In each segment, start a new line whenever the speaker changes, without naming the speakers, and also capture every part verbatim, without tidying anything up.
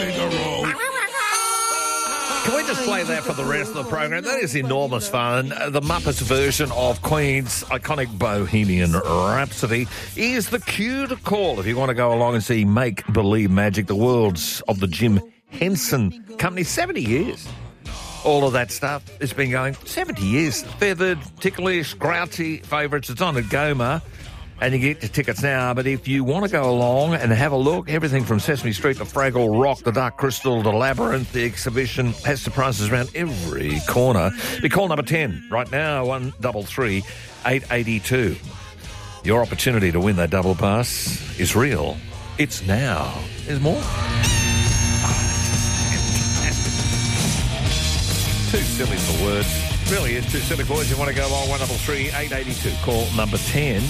Figaro.
Can we just play that for the rest of the program? That is enormous fun. Uh, the Muppets version of Queen's iconic Bohemian Rhapsody is the cue to call if you want to go along and see Make Believe Magic, the worlds of the Jim Henson Company. seventy years. All of that stuff has been going seventy years. Feathered, ticklish, grouchy favourites. It's on at Goma. And you get your tickets now, but if you want to go along and have a look, everything from Sesame Street to Fraggle Rock, the Dark Crystal to Labyrinth, the exhibition has surprises around every corner. Be call number ten right now, one double three eight eighty two. Your opportunity to win that double pass is real. It's now. There's more. Too silly for words. Really is too silly for words. You want to go along, one double three eight eighty two. Call number ten.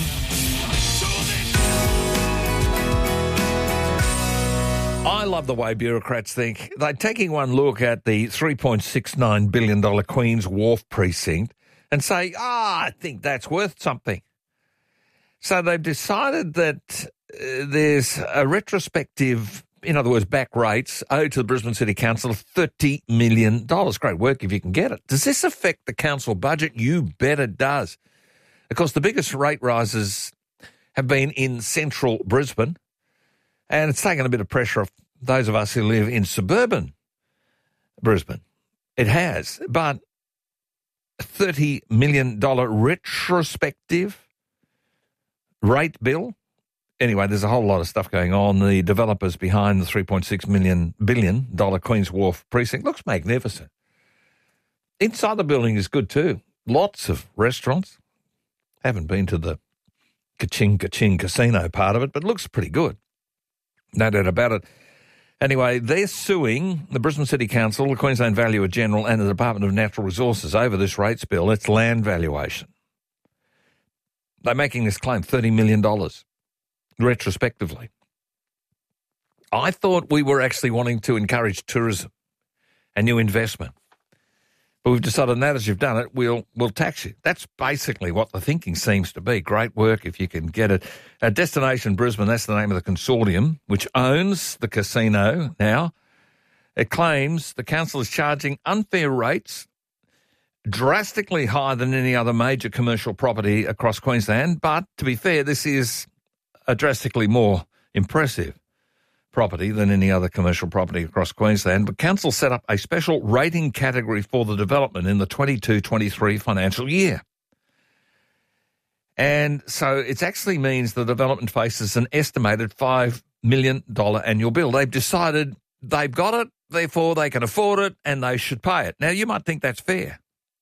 I love the way bureaucrats think. They're taking one look at the three point six nine billion dollars Queen's Wharf precinct and say, ah, oh, I think that's worth something. So they've decided that uh, there's a retrospective, in other words, back rates owed to the Brisbane City Council of thirty million dollars. Great work if you can get it. Does this affect the council budget? You bet it does. Of course, the biggest rate rises have been in central Brisbane, and it's taken a bit of pressure off those of us who live in suburban Brisbane. It has, but a thirty million dollars retrospective rate bill. Anyway, there's a whole lot of stuff going on. The developers behind the three point six billion dollars Queen's Wharf precinct looks magnificent. Inside the building is good too. Lots of restaurants. Haven't been to the Ka-ching, Ka-ching casino part of it, but looks pretty good. No doubt about it. Anyway, they're suing the Brisbane City Council, the Queensland Valuer General and the Department of Natural Resources over this rates bill. It's land valuation. They're making this claim, thirty million dollars, retrospectively. I thought we were actually wanting to encourage tourism and new investment. But we've decided now that you've done it, we'll we'll tax you. That's basically what the thinking seems to be. Great work if you can get it. Uh, Destination Brisbane, that's the name of the consortium, which owns the casino now. It claims the council is charging unfair rates, drastically higher than any other major commercial property across Queensland. But to be fair, this is a drastically more impressive property than any other commercial property across Queensland. But council set up a special rating category for the development in the twenty-two twenty-three financial year. And so it actually means the development faces an estimated five million dollars annual bill. They've decided they've got it, therefore they can afford it and they should pay it. Now, you might think that's fair.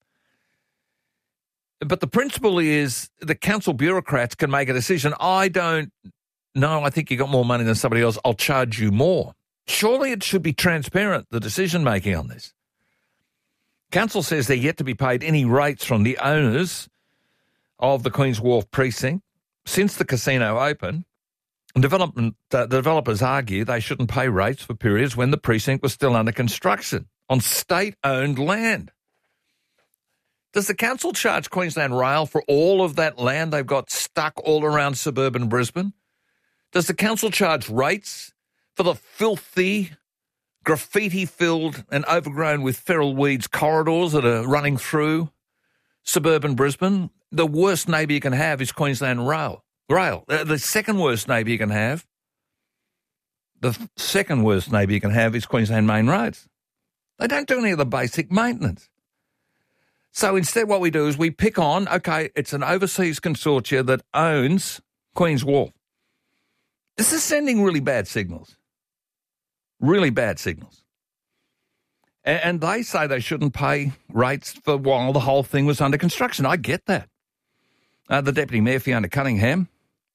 But the principle is the council bureaucrats can make a decision. I don't No, I think you got more money than somebody else. I'll charge you more. Surely it should be transparent, the decision-making on this. Council says they're yet to be paid any rates from the owners of the Queen's Wharf precinct since the casino opened. Development, uh, the developers argue they shouldn't pay rates for periods when the precinct was still under construction on state-owned land. Does the council charge Queensland Rail for all of that land they've got stuck all around suburban Brisbane? Does the council charge rates for the filthy, graffiti-filled and overgrown with feral weeds corridors that are running through suburban Brisbane? The worst neighbour you can have is Queensland Rail. Rail. The second worst neighbour you can have, the second worst neighbour you can have is Queensland Main Roads. They don't do any of the basic maintenance. So instead what we do is we pick on, okay, it's an overseas consortia that owns Queen's Wharf. This is sending really bad signals. Really bad signals. And, and they say they shouldn't pay rates for while the whole thing was under construction. I get that. Uh, the Deputy Mayor, Fiona Cunningham,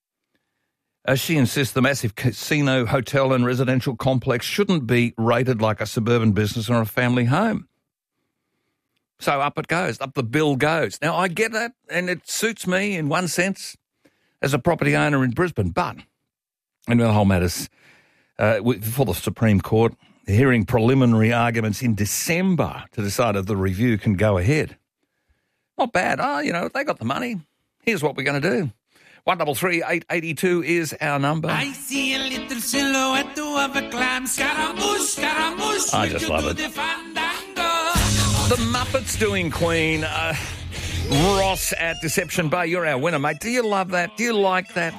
uh, she insists the massive casino, hotel and residential complex shouldn't be rated like a suburban business or a family home. So up it goes, up the bill goes. Now, I get that, and it suits me in one sense as a property owner in Brisbane, but and the whole matter's uh, for the Supreme Court, hearing preliminary arguments in December to decide if the review can go ahead. Not bad. Oh, you know, they got the money. Here's what we're going to do. one double three eight eighty two is our number.
I see a little silhouette of a clam. Scaramouche,
I just love it. The Muppets doing Queen. Uh, Ross at Deception Bay, you're our winner, mate. Do you love that? Do you like that?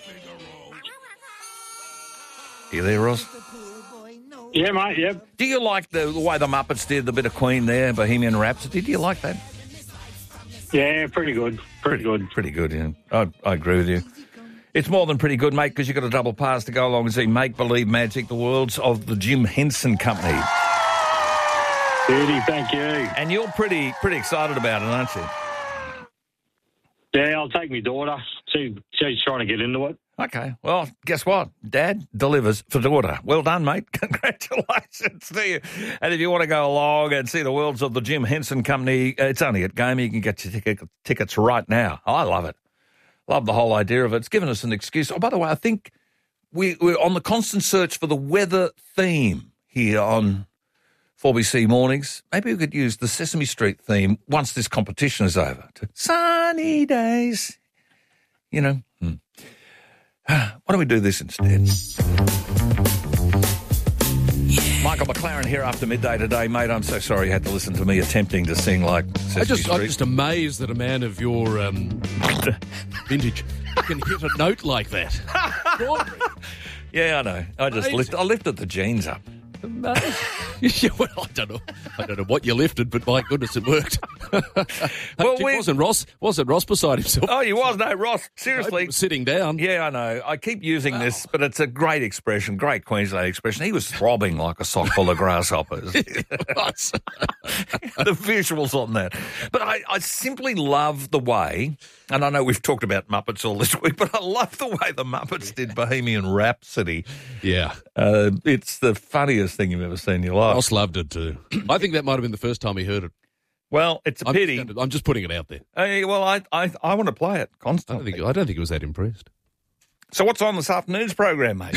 You there, Ross?
Yeah, mate, yep.
Do you like the, the way the Muppets did the bit of Queen there, Bohemian Rhapsody? Do you like that?
Yeah, pretty good. Pretty good.
Pretty good, yeah. I, I agree with you. It's more than pretty good, mate, because you've got a double pass to go along and see Make Believe Magic, the worlds of the Jim Henson Company.
Beauty, thank you.
And you're pretty pretty excited about it, aren't you?
Yeah, I'll take my daughter. She, she's trying to get into it.
Okay. Well, guess what? Dad delivers for daughter. Well done, mate. Congratulations to you. And if you want to go along and see the worlds of the Jim Henson Company, it's only at Game. You can get your ticket, tickets right now. I love it. Love the whole idea of it. It's given us an excuse. Oh, by the way, I think we, we're on the constant search for the weather theme here on four B C Mornings. Maybe we could use the Sesame Street theme once this competition is over. To sunny days. You know. Hmm. Why don't we do this instead? Yeah. Michael McLaren here after midday today. Mate, I'm so sorry you had to listen to me attempting to sing like Sesame
I just,
Street.
I'm just amazed that a man of your um, vintage can hit a note like that.
Yeah, I know. I just lift, I lifted the jeans up.
Yeah, well, I don't know. I don't know what you lifted, but my goodness, it worked. Well, we... wasn't Ross? Wasn't Ross beside himself?
Oh, he was. No, Ross. Seriously,
no, sitting down.
Yeah, I know. I keep using wow. this, but it's a great expression, great Queensland expression. He was throbbing like a sock full of grasshoppers. The visuals on that. But I, I simply love the way, and I know we've talked about Muppets all this week, but I love the way the Muppets did Bohemian Rhapsody.
Yeah,
uh, it's the funniest thing you've ever seen in your life.
Ross loved it too. I think that might have been the first time he heard it.
Well, it's a
I'm
pity.
Just, I'm just putting it out there.
Hey, well, I I, I want to play it constantly.
I don't think I don't think he was that impressed.
So what's on this afternoon's program, mate?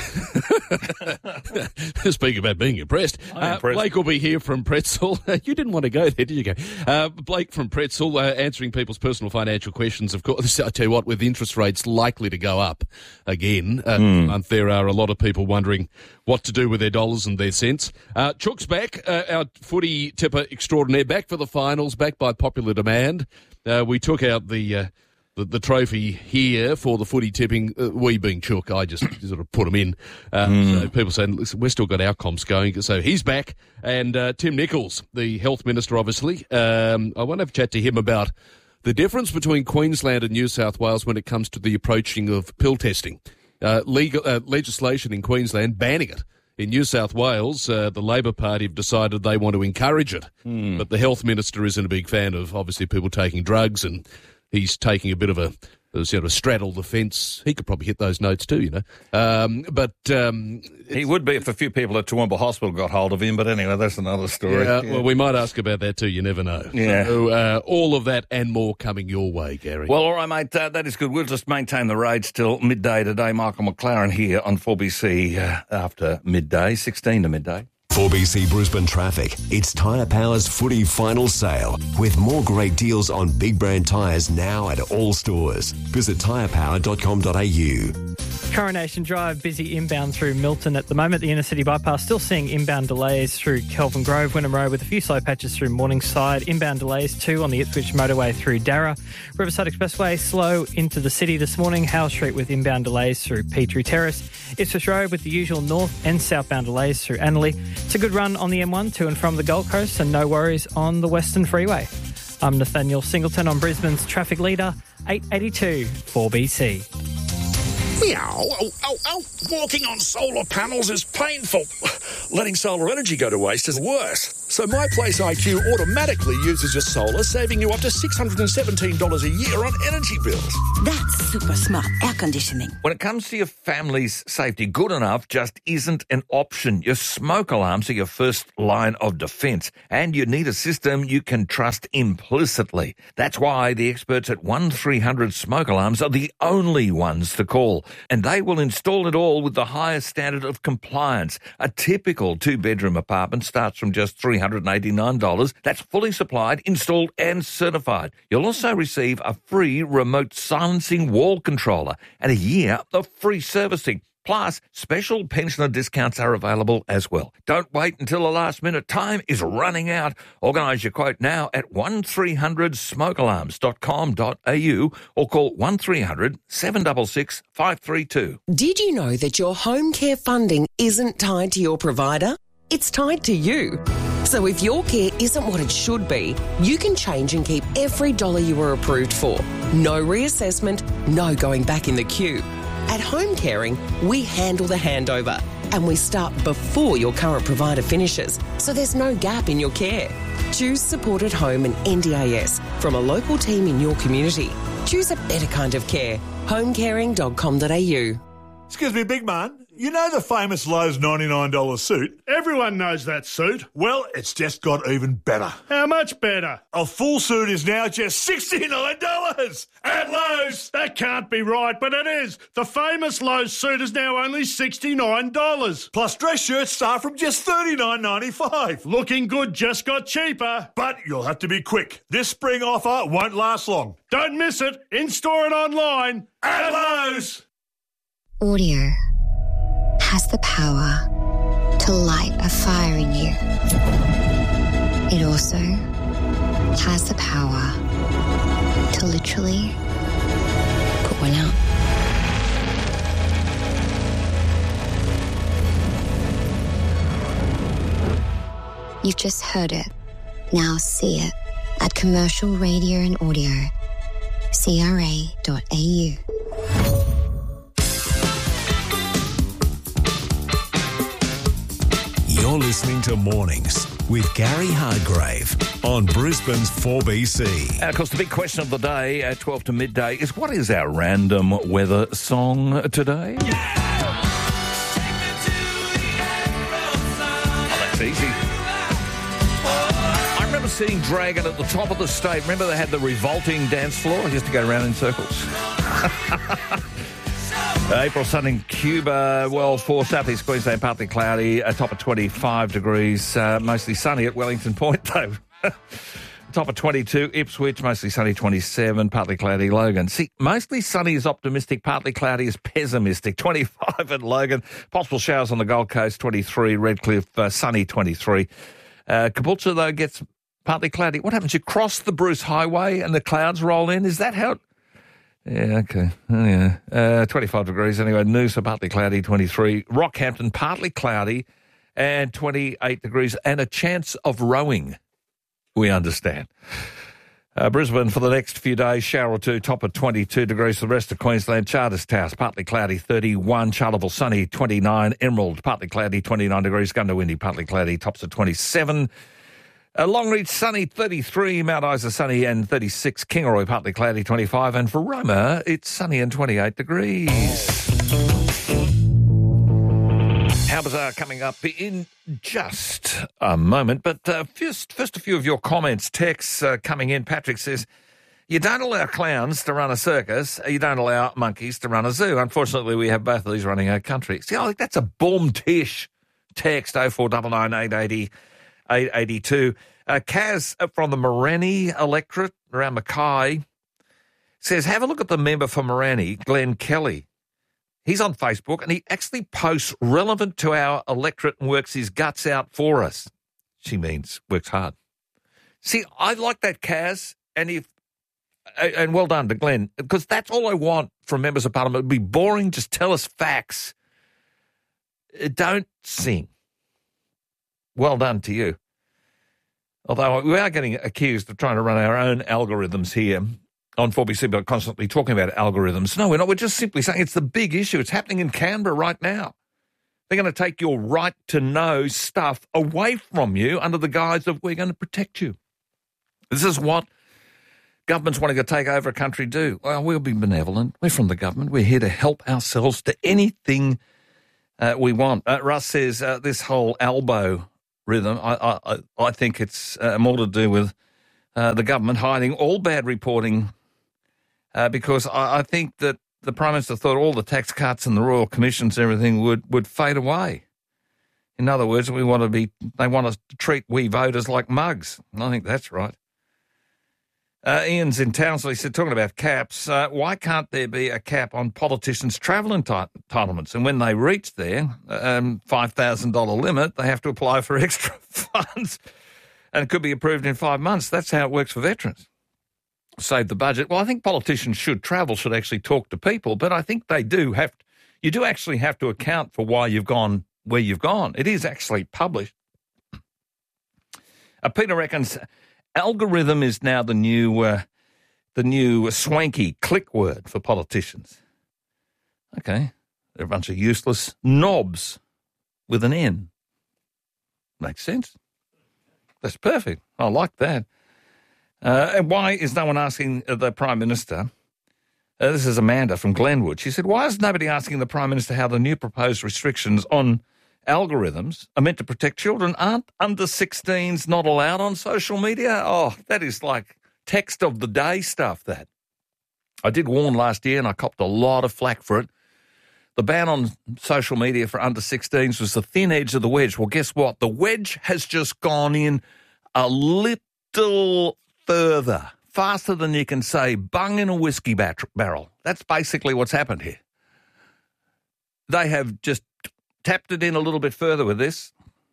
Speaking about being impressed,
I'm impressed.
Uh, Blake will be here from Pretzel. You didn't want to go there, did you? Go? Uh, Blake from Pretzel, uh, answering people's personal financial questions. Of course, I tell you what, with interest rates likely to go up again uh, mm. this month, there are a lot of people wondering what to do with their dollars and their cents. Uh, Chook's back, uh, our footy tipper extraordinaire, back for the finals, back by popular demand. Uh, we took out the... Uh, The, the trophy here for the footy tipping, uh, we being Chook, I just sort of put them in. Um, mm. So people saying, listen, we've still got our comps going. So he's back. And uh, Tim Nichols, the health minister, obviously. Um, I want to have a chat to him about the difference between Queensland and New South Wales when it comes to the approaching of pill testing. Uh, legal uh, legislation in Queensland banning it. In New South Wales, uh, the Labor Party have decided they want to encourage it. Mm. But the health minister isn't a big fan of, obviously, people taking drugs, and he's taking a bit of a, a sort of straddle the fence. He could probably hit those notes too, you know. Um, but um,
he would be if a few people at Toowoomba Hospital got hold of him. But anyway, that's another story.
Yeah, yeah. Well, we might ask about that too. You never know.
Yeah.
So, uh, all of that and more coming your way, Gary.
Well, all right, mate. Uh, that is good. We'll just maintain the rates till midday today. Michael McLaren here on four B C uh, after midday, sixteen to midday.
four B C Brisbane traffic. It's Tyre Power's footy final sale with more great deals on big brand tyres now at all stores. Visit tyre power dot com dot a u.
Coronation Drive, busy inbound through Milton at the moment. The inner city bypass still seeing inbound delays through Kelvin Grove, Wynnum Road, with a few slow patches through Morningside. Inbound delays too on the Ipswich motorway through Darra. Riverside Expressway slow into the city this morning. Howe Street with inbound delays through Petrie Terrace. Ipswich Road with the usual north and southbound delays through Annerley. It's a good run on the M one to and from the Gold Coast, and no worries on the Western Freeway. I'm Nathaniel Singleton on Brisbane's traffic leader, eight eighty-two four B C.
Meow. Oh, oh, oh. Walking on solar panels is painful. Letting solar energy go to waste is worse. So My Place I Q automatically uses your solar, saving you up to six hundred seventeen dollars a year on energy bills.
That's super smart air conditioning.
When it comes to your family's safety, good enough just isn't an option. Your smoke alarms are your first line of defence, and you need a system you can trust implicitly. That's why the experts at one three hundred Smoke Alarms are the only ones to call, and they will install it all with the highest standard of compliance. A typical two-bedroom apartment starts from just three hundred eighty-nine dollars. That's fully supplied, installed and certified. You'll also receive a free remote silencing wall controller and a year of free servicing. Plus, special pensioner discounts are available as well. Don't wait until the last minute. Time is running out. Organise your quote now at one three hundred smoke alarms dot com dot a u or call one three hundred seven six six five three two.
Did you know that your home care funding isn't tied to your provider? It's tied to you. So if your care isn't what it should be, you can change and keep every dollar you were approved for. No reassessment, no going back in the queue. At Home Caring, we handle the handover and we start before your current provider finishes, so there's no gap in your care. Choose Supported Home and N D A S from a local team in your community. Choose a better kind of care. home caring dot com dot a u.
Excuse me, big man. You know the famous Lowe's ninety-nine dollars suit?
Everyone knows that suit.
Well, it's just got even better.
How much better?
A full suit is now just sixty-nine dollars at Lowe's.
That can't be right, but it is. The famous Lowe's suit is now only sixty-nine dollars.
Plus dress shirts start from just thirty-nine ninety-five.
Looking good just got cheaper.
But you'll have to be quick. This spring offer won't last long.
Don't miss it. In-store and online.
At Lowe's.
Audio has the power to light a fire in you. It also has the power to literally put one out. You've just heard it. Now see it at Commercial Radio and Audio. C R A dot A U.
You're listening to Mornings with Gary Hardgrave on Brisbane's four B C.
And of course, the big question of the day at twelve to midday is, what is our random weather song today? Yeah! Oh, that's easy. I remember seeing Dragon at the top of the state. Remember they had the revolting dance floor? I used to go around in circles. April sun in Cuba, well, for southeast Queensland, partly cloudy, a top of twenty-five degrees, uh, mostly sunny at Wellington Point, though. Top of twenty-two, Ipswich, mostly sunny, twenty-seven, partly cloudy, Logan. See, mostly sunny is optimistic, partly cloudy is pessimistic, twenty-five at Logan. Possible showers on the Gold Coast, twenty-three, Redcliffe, uh, sunny, twenty-three. Uh, Caboolture, though, gets partly cloudy. What happens? You cross the Bruce Highway and the clouds roll in? Is that how it... Yeah, okay. Oh, yeah. Uh, twenty-five degrees anyway. Noosa, partly cloudy, twenty-three. Rockhampton, partly cloudy and twenty-eight degrees and a chance of rowing, we understand. Uh, Brisbane for the next few days, shower or two, top of twenty-two degrees. The rest of Queensland, Charterstown, partly cloudy, thirty-one. Charleville, sunny, twenty-nine. Emerald, partly cloudy, twenty-nine degrees. Gundawindi, partly cloudy, tops of twenty-seven. Uh, Longreach, sunny, thirty-three. Mount Isa, sunny and thirty-six. Kingaroy, partly cloudy, twenty-five. And for Roma, it's sunny and twenty-eight degrees. How bizarre coming up in just a moment. But uh, first, first, a few of your comments, texts uh, coming in. Patrick says, you don't allow clowns to run a circus. You don't allow monkeys to run a zoo. Unfortunately, we have both of these running our country. See, I think that's a boom-tish text, oh four nine nine eight eight zero eight eight two. Uh, Kaz from the Morani electorate around Mackay says, have a look at the member for Morani, Glenn Kelly. He's on Facebook and he actually posts relevant to our electorate and works his guts out for us. She means works hard. See, I like that, Kaz, and if and well done to Glenn, because that's all I want from members of parliament. It'd be boring, just tell us facts. Don't sing. Well done to you. Although we are getting accused of trying to run our own algorithms here on four B C, but constantly talking about algorithms. No, we're not. We're just simply saying it's the big issue. It's happening in Canberra right now. They're going to take your right to know stuff away from you under the guise of we're going to protect you. This is what governments wanting to take over a country do. Well, we'll be benevolent. We're from the government. We're here to help ourselves to anything uh, we want. Uh, Russ says uh, this whole elbow rhythm, I, I, I think it's uh, more to do with uh, the government hiding all bad reporting uh, because I, I think that the Prime Minister thought all the tax cuts and the Royal Commissions and everything would, would fade away. In other words, we want to be, they want us to treat we voters like mugs. And I think that's right. Uh, Ian's in Townsley. He said, talking about caps, uh, why can't there be a cap on politicians' travel enti- entitlements? And when they reach their um, five thousand dollars limit, they have to apply for extra funds and it could be approved in five months. That's how it works for veterans. Save the budget. Well, I think politicians should travel, should actually talk to people, but I think they do have, you do actually have to account for why you've gone where you've gone. It is actually published. Uh, Peter reckons algorithm is now the new, uh, the new swanky click word for politicians. Okay, they're a bunch of useless knobs with an N. Makes sense. That's perfect. I like that. Uh, and why is no one asking the Prime Minister? Uh, this is Amanda from Glenwood. She said, why is nobody asking the Prime Minister how the new proposed restrictions on algorithms are meant to protect children? Aren't under sixteens not allowed on social media? Oh, that is like text of the day stuff, that. I did warn last year and I copped a lot of flack for it. The ban on social media for under sixteens was the thin edge of the wedge. Well, guess what? The wedge has just gone in a little further, faster than you can say bung in a whiskey bat- barrel. That's basically what's happened here. They have just tapped it in a little bit further with this.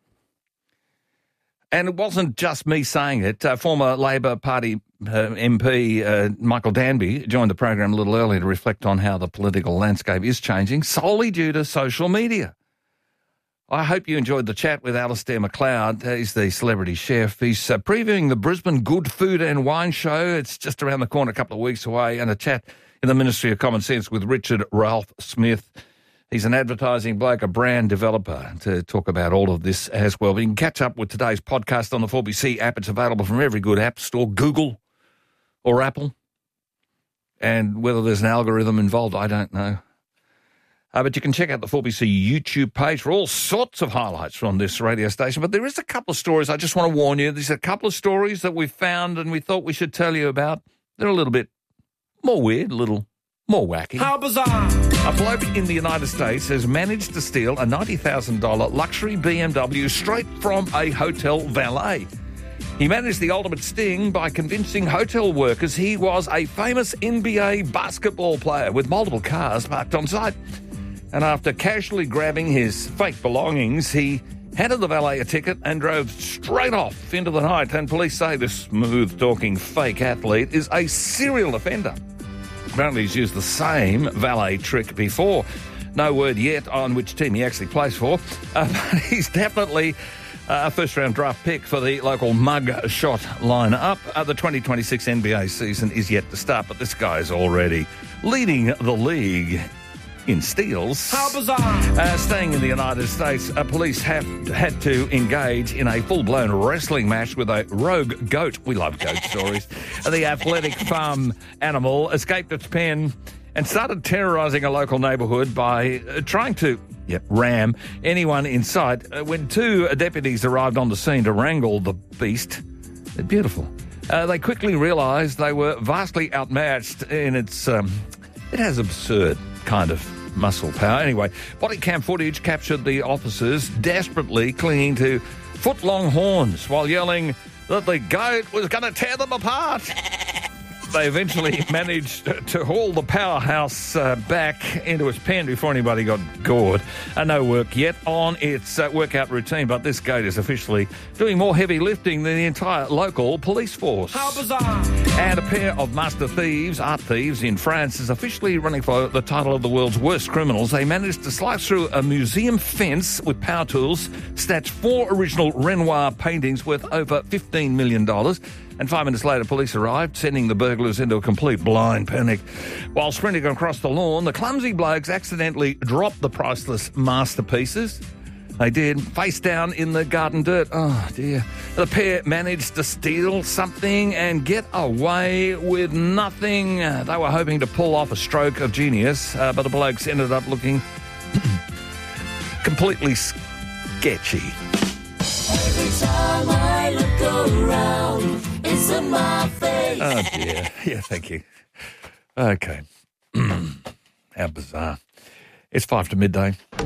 And it wasn't just me saying it. Uh, former Labor Party uh, M P uh, Michael Danby joined the program a little earlier to reflect on how the political landscape is changing solely due to social media. I hope you enjoyed the chat with Alistair McLeod. Uh, he's the celebrity chef. He's uh, previewing the Brisbane Good Food and Wine Show. It's just around the corner, a couple of weeks away, and a chat in the Ministry of Common Sense with Richard Ralph Smith. He's an advertising bloke, a brand developer, to talk about all of this as well. But you can catch up with today's podcast on the four B C app. It's available from every good app store, Google or Apple. And whether there's an algorithm involved, I don't know. Uh, but you can check out the four B C YouTube page for all sorts of highlights from this radio station. But there is a couple of stories I just want to warn you. There's a couple of stories that we found and we thought we should tell you about. They're a little bit more weird, a little more wacky.
How bizarre!
A bloke in the United States has managed to steal a ninety thousand dollars luxury B M W straight from a hotel valet. He managed the ultimate sting by convincing hotel workers he was a famous N B A basketball player with multiple cars parked on site. And after casually grabbing his fake belongings, he handed the valet a ticket and drove straight off into the night. And police say this smooth-talking fake athlete is a serial offender. Apparently he's used the same valet trick before. No word yet on which team he actually plays for, uh, but he's definitely uh, a first-round draft pick for the local mug shot lineup. Uh, the twenty twenty-six N B A season is yet to start, but this guy is already leading the league in steals.
How bizarre!
Uh, staying in the United States, uh, police have had to engage in a full-blown wrestling match with a rogue goat. We love goat stories. The athletic farm animal escaped its pen and started terrorising a local neighbourhood by uh, trying to yep, ram anyone in sight. Uh, when two deputies arrived on the scene to wrangle the beast, they're beautiful. Uh, they quickly realised they were vastly outmatched in its... Um, it has absurd kind of muscle power. Anyway, body cam footage captured the officers desperately clinging to foot-long horns while yelling that the goat was going to tear them apart. They eventually managed to haul the powerhouse uh, back into its pen before anybody got gored. Uh, no work yet on its uh, workout routine, but this goat is officially doing more heavy lifting than the entire local police force.
How bizarre!
And a pair of master thieves, art thieves in France, is officially running for the title of the world's worst criminals. They managed to slice through a museum fence with power tools, snatch four original Renoir paintings worth over fifteen million dollars. And five minutes later, police arrived, sending the burglars into a complete blind panic. While sprinting across the lawn, the clumsy blokes accidentally dropped the priceless masterpieces. They did, face down in the garden dirt. Oh, dear. The pair managed to steal something and get away with nothing. They were hoping to pull off a stroke of genius, uh, but the blokes ended up looking completely sketchy.
Every time I look around, it's in my face.
Oh, dear. Yeah, thank you. Okay. How bizarre. It's five to midday.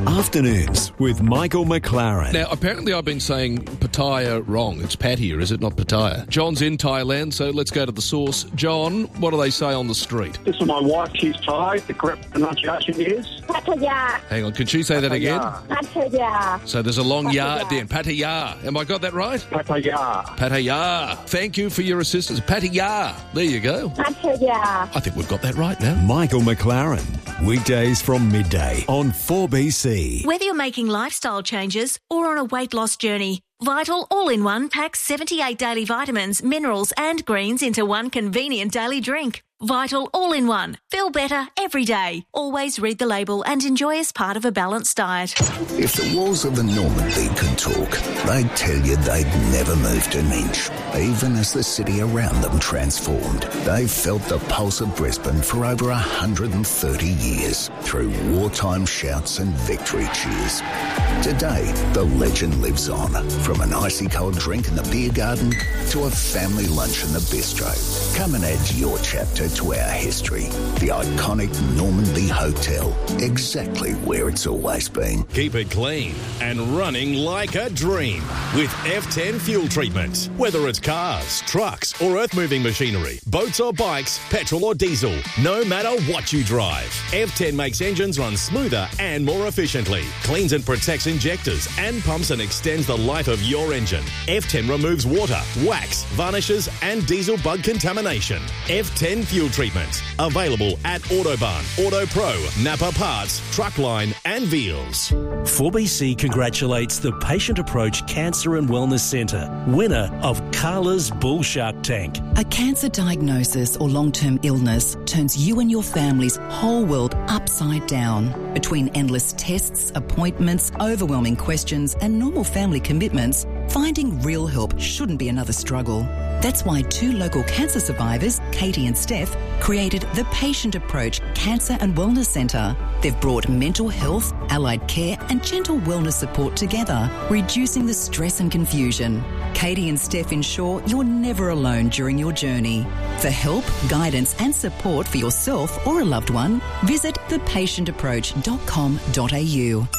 Afternoons with Michael McLaren.
Now, apparently I've been saying Pattaya wrong. It's Pattaya, is it? Not Pattaya. John's in Thailand, so let's go to the source. John, what do they say on the street?
This is my wife. She's Thai. The correct pronunciation is
Pattaya.
Hang on, can she say that again?
Pattaya.
So there's a long
Pattaya.
ya at the end. Pattaya. Am I got that right?
Pattaya.
Pattaya. Thank you for your assistance. Pattaya. There you go.
Pattaya.
I think we've got that right now.
Michael McLaren. Weekdays from midday on four B C.
Whether you're making lifestyle changes or on a weight loss journey, Vital All-in-One packs seventy-eight daily vitamins, minerals and greens into one convenient daily drink. Vital All-in-One. Feel better every day. Always read the label and enjoy as part of a balanced diet.
If the walls of the Normandy could talk, they'd tell you they'd never moved an inch, even as the city around them transformed. They've felt the pulse of Brisbane for over one hundred thirty years, through wartime shouts and victory cheers. Today, the legend lives on, from an icy cold drink in the beer garden to a family lunch in the bistro. Come and add your chapter to our history. The iconic Normandy Hotel, exactly where it's always been.
Keep it clean and running like a dream with F ten fuel treatment. Whether it's cars, trucks or earth-moving machinery, boats or bikes, petrol or diesel, no matter what you drive, F ten makes engines run smoother and more efficiently, cleans and protects injectors and pumps and extends the life of your engine. F ten removes water, wax, varnishes and diesel bug contamination. F ten fuel treatment. Available at Autobahn, AutoPro, Napa Parts, Truckline and Veals.
four B C congratulates the Patient Approach Cancer and Wellness Centre, winner of Carla's Bull Shark Tank.
A cancer diagnosis or long-term illness turns you and your family's whole world upside down. Between endless tests, appointments, overwhelming questions and normal family commitments, finding real help shouldn't be another struggle. That's why two local cancer survivors, Katie and Steph, created the Patient Approach Cancer and Wellness Centre. They've brought mental health, allied care and gentle wellness support together, reducing the stress and confusion. Katie and Steph ensure you're never alone during your journey. For help, guidance and support for yourself or a loved one, visit the patient approach dot com dot a u.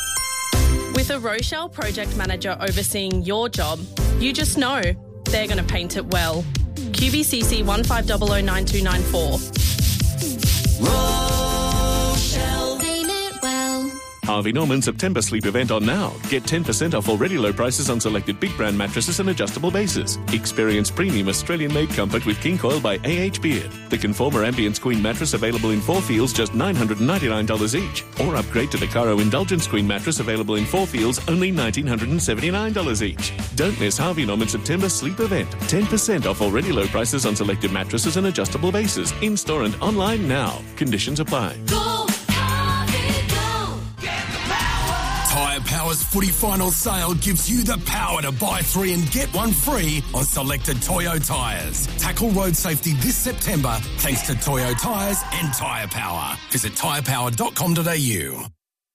With a Rochelle project manager overseeing your job, you just know they're going to paint it well. Q B C C one five zero zero nine two nine four.
Rochelle, paint it well.
Harvey Norman September sleep event on now. Get ten percent off already low prices on selected big brand mattresses and adjustable bases. Experience premium Australian-made comfort with King Coil by A H Beard. The Conformer Ambience Queen mattress available in four feels, just nine hundred ninety-nine dollars each. Or upgrade to the Caro Indulgence Queen mattress available in four feels, only one thousand nine hundred seventy-nine dollars each. Don't miss Harvey Norman September sleep event. ten percent off already low prices on selected mattresses and adjustable bases. In-store and online now. Conditions apply.
Go, Harvey, go. Get the power.
Tyre Power's footy final sale gives you the power to buy three and get one free on selected Toyo tyres. Tackle road safety this September thanks to Toyo tyres and Tyre Power. Visit tyre power dot com dot a u.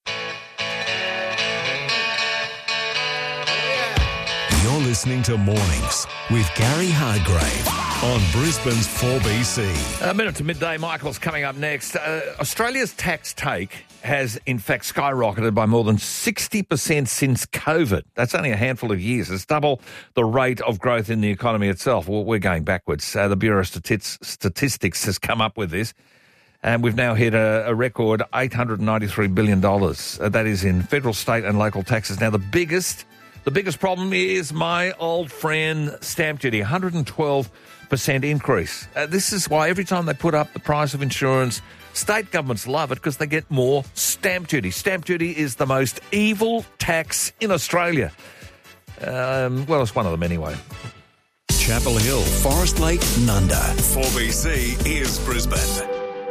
You're listening to Mornings with Gary Hardgrave on Brisbane's four B C.
A minute to midday. Michael's coming up next. Uh, Australia's tax take has, in fact, skyrocketed by more than sixty percent since COVID. That's only a handful of years. It's double the rate of growth in the economy itself. Well, we're going backwards. Uh, the Bureau of Stati- Statistics has come up with this, and we've now hit a, a record eight hundred ninety-three billion dollars. Uh, that is in federal, state and local taxes. Now, the biggest... The biggest problem is my old friend stamp duty, one hundred twelve percent increase. Uh, this is why every time they put up the price of insurance, state governments love it because they get more stamp duty. Stamp duty is the most evil tax in Australia. Um, well, it's one of them anyway.
Chapel Hill, Forest Lake, Nunda. four B C is Brisbane.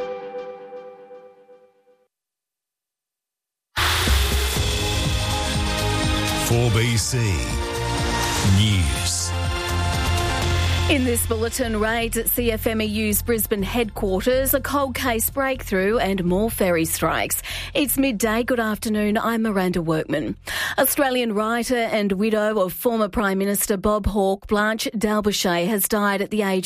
four B C News.
In this bulletin, raids at C F M E U's Brisbane headquarters, a cold case breakthrough and more ferry strikes. It's midday. Good afternoon. I'm Miranda Workman. Australian writer and widow of former Prime Minister Bob Hawke, Blanche D'Albochet, has died at the age of